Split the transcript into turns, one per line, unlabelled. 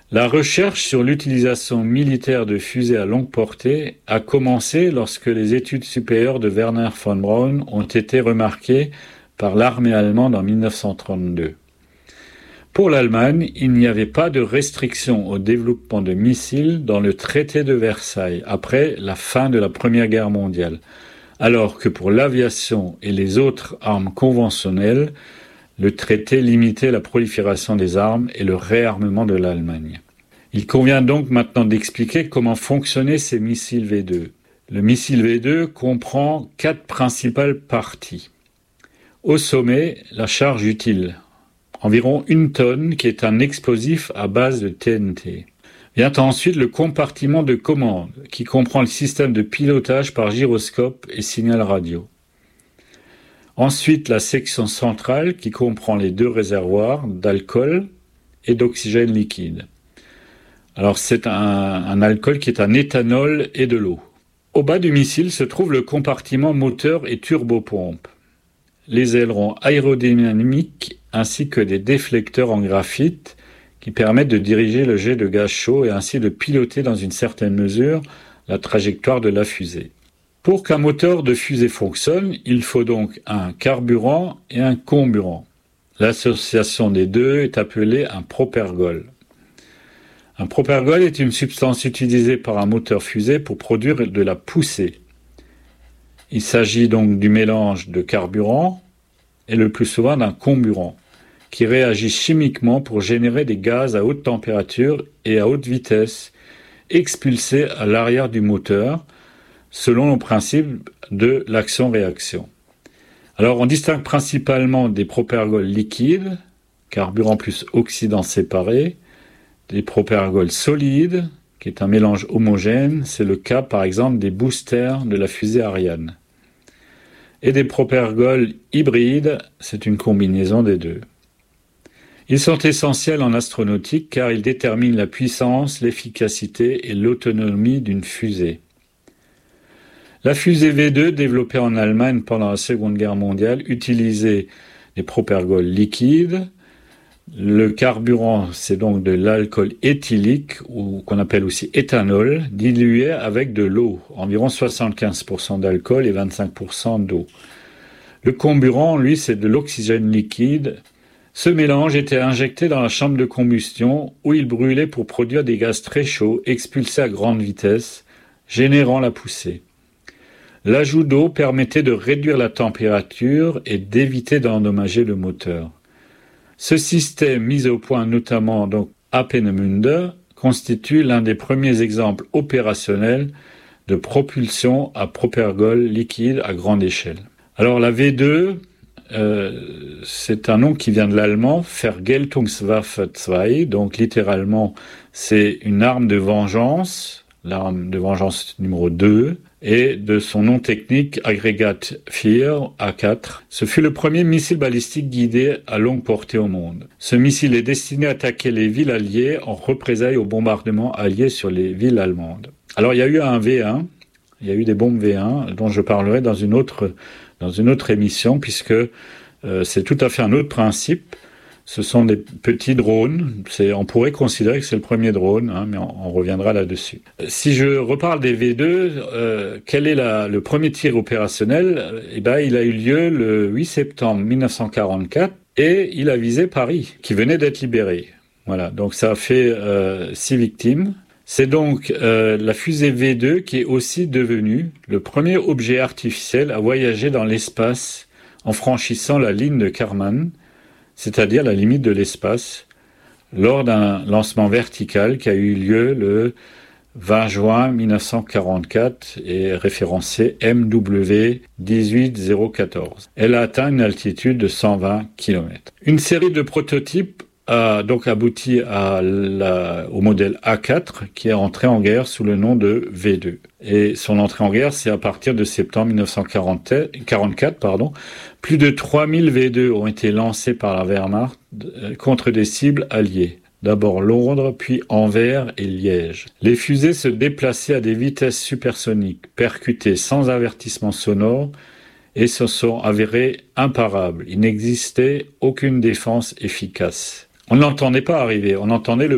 La recherche sur l'utilisation militaire de fusées à longue portée a commencé lorsque les études supérieures de Wernher von Braun ont été remarquées par l'armée allemande en 1932. Pour l'Allemagne, il n'y avait pas de restriction au développement de missiles dans le traité de Versailles après la fin de la Première Guerre mondiale, alors que pour l'aviation et les autres armes conventionnelles, le traité limitait la prolifération des armes et le réarmement de l'Allemagne. Il convient donc maintenant d'expliquer comment fonctionnaient ces missiles V2. Le missile V2 comprend 4 principales parties. Au sommet, la charge utile, environ 1 tonne, qui est un explosif à base de TNT. Vient ensuite le compartiment de commande, qui comprend le système de pilotage par gyroscope et signal radio. Ensuite, la section centrale qui comprend les 2 réservoirs d'alcool et d'oxygène liquide. Alors c'est un alcool qui est un éthanol et de l'eau. Au bas du missile se trouve le compartiment moteur et turbopompe, les ailerons aérodynamiques ainsi que des déflecteurs en graphite qui permettent de diriger le jet de gaz chaud et ainsi de piloter dans une certaine mesure la trajectoire de la fusée. Pour qu'un moteur de fusée fonctionne, il faut donc un carburant et un comburant. L'association des deux est appelée un propergol. Un propergol est une substance utilisée par un moteur fusée pour produire de la poussée. Il s'agit donc du mélange de carburant et le plus souvent d'un comburant, qui réagit chimiquement pour générer des gaz à haute température et à haute vitesse, expulsés à l'arrière du moteur, selon le principe de l'action-réaction. Alors on distingue principalement des propergols liquides, carburant plus oxydant séparé, des propergols solides, qui est un mélange homogène, c'est le cas par exemple des boosters de la fusée Ariane. Et des propergols hybrides, c'est une combinaison des deux. Ils sont essentiels en astronautique car ils déterminent la puissance, l'efficacité et l'autonomie d'une fusée. La fusée V2, développée en Allemagne pendant la Seconde Guerre mondiale, utilisait des propergols liquides. Le carburant, c'est donc de l'alcool éthylique, ou qu'on appelle aussi éthanol, dilué avec de l'eau, environ 75% d'alcool et 25% d'eau. Le comburant, lui, c'est de l'oxygène liquide. Ce mélange était injecté dans la chambre de combustion où il brûlait pour produire des gaz très chauds expulsés à grande vitesse, générant la poussée. L'ajout d'eau permettait de réduire la température et d'éviter d'endommager le moteur. Ce système, mis au point notamment donc à Peenemünde, constitue l'un des premiers exemples opérationnels de propulsion à propergol liquide à grande échelle. Alors la V2, c'est un nom qui vient de l'allemand Vergeltungswaffe 2, donc littéralement c'est une arme de vengeance, l'arme de vengeance numéro 2, et de son nom technique Aggregat 4, A4. Ce fut le premier missile balistique guidé à longue portée au monde. Ce missile est destiné à attaquer les villes alliées en représailles aux bombardements alliés sur les villes allemandes. Alors il y a eu un V1, il y a eu des bombes V1 dont je parlerai dans une autre émission puisque c'est tout à fait un autre principe. Ce sont des petits drones. On pourrait considérer que c'est le premier drone, mais on reviendra là-dessus. Si je reparle des V2, quel est le premier tir opérationnel ? Il a eu lieu le 8 septembre 1944 et il a visé Paris, qui venait d'être libéré. Voilà, donc ça a fait 6 victimes. C'est donc la fusée V2 qui est aussi devenue le premier objet artificiel à voyager dans l'espace en franchissant la ligne de Kármán, c'est-à-dire la limite de l'espace, lors d'un lancement vertical qui a eu lieu le 20 juin 1944 et référencé MW 18014. Elle a atteint une altitude de 120 km. Une série de prototypes a donc abouti au modèle A4 qui est entré en guerre sous le nom de V2. Et son entrée en guerre, c'est à partir de septembre 1944. Plus de 3000 V2 ont été lancés par la Wehrmacht contre des cibles alliées. D'abord Londres, puis Anvers et Liège. Les fusées se déplaçaient à des vitesses supersoniques, percutaient sans avertissement sonore et se sont avérées imparables. Il n'existait aucune défense efficace. On ne l'entendait pas arriver, on entendait le